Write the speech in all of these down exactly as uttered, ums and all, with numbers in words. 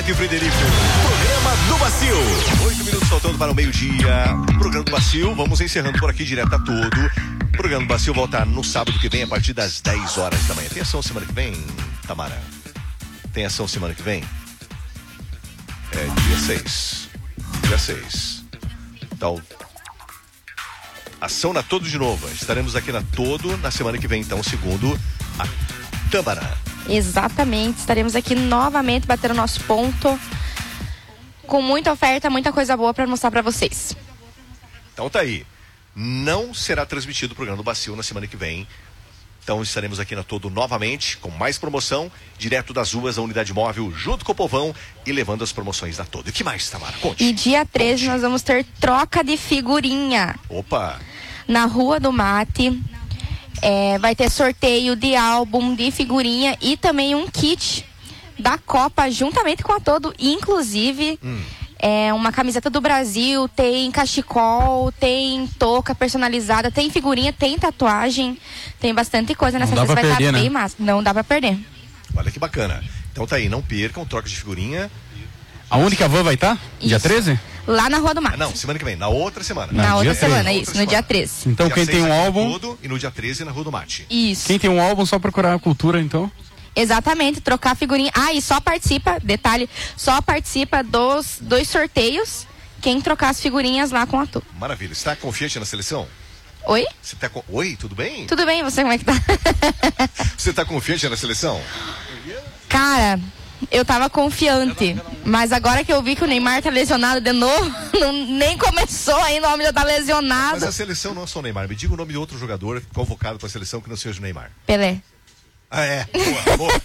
Neto e Frederico. Programa do Bacio. Oito minutos faltando para o meio-dia. Programa do Bacio. Vamos encerrando por aqui direto a todo. O programa do Bacio volta no sábado que vem, a partir das dez horas da manhã. Tem ação semana que vem, Tamara? Tem ação semana que vem? É dia seis. Dia seis. Então, ação na Todo de novo. Estaremos aqui na Todo na semana que vem, então, segundo a Tamara. Exatamente. Estaremos aqui novamente batendo nosso ponto. Com muita oferta, muita coisa boa para mostrar para vocês. Então tá aí. Não será transmitido o programa do Bacio na semana que vem. Então estaremos aqui na Todo novamente, com mais promoção, direto das ruas da Unidade Móvel, junto com o povão e levando as promoções da Todo. E que mais, Tamara? Conte. E dia treze Conte. nós vamos ter troca de figurinha. Opa! Na Rua do Mate. É, vai ter sorteio de álbum, de figurinha e também um kit da Copa juntamente com a Todo. Inclusive, hum. é, uma camiseta do Brasil, tem cachecol, tem touca personalizada, tem figurinha, tem tatuagem. Tem bastante coisa nessa festa, vai estar bem massa. Não dá pra perder. Olha que bacana. Então tá aí, não percam, troca de figurinha. Aonde que a van vai estar? Dia treze? Lá na Rua do Mate. Não, semana que vem, na outra semana. Na, na outra semana, treze. isso, no dia treze. Então dia quem tem um álbum... Todo, e no dia treze na Rua do Mate. Isso. Quem tem um álbum, só procurar a Cultura, então? Exatamente, trocar figurinha. Ah, e só participa, detalhe, só participa dos dois sorteios quem trocar as figurinhas lá com a Todo. Maravilha. Você tá confiante na seleção? Oi? Você tá com... Oi, tudo bem? Tudo bem, você como é que tá? Você tá confiante na seleção? Cara, eu tava confiante, mas agora que eu vi que o Neymar tá lesionado de novo, não, nem começou ainda, o homem já tá lesionado. Mas a seleção não é só o Neymar. Me diga o nome de outro jogador convocado pra seleção que não seja o Neymar. Pelé. Ah, é? Boa, boa.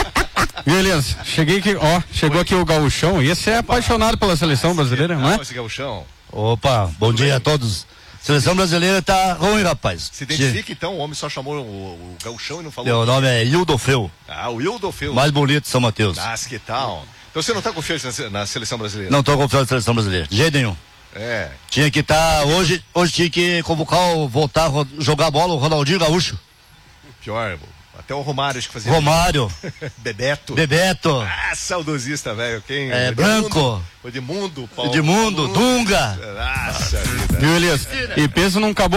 Beleza, cheguei aqui, ó, chegou Oi. aqui o Gaúchão, e esse é apaixonado pela seleção brasileira, não é? Esse Gaúchão. Opa, bom dia a todos. Seleção brasileira tá ruim, rapaz. Se identifica então, o homem só chamou o, o Gaúchão e não falou. Meu nome é Hildo Feu. Ah, o Hildo Feu. Mais bonito de São Mateus. Ah, que tal? Então você não tá confiante na, na seleção brasileira? Não tô confiante na seleção brasileira, de jeito nenhum. É. Tinha que estar, tá, hoje, hoje tinha que convocar, voltar a jogar bola o Ronaldinho Gaúcho. Pior, até o Romário acho que fazia. Romário. Bebeto. Bebeto. Ah, saudosista, velho. Quem? É, Branco. Edmundo, Paulo. Edmundo, Dunga. Nossa vida. Viu, Elias? E pensa num caboclo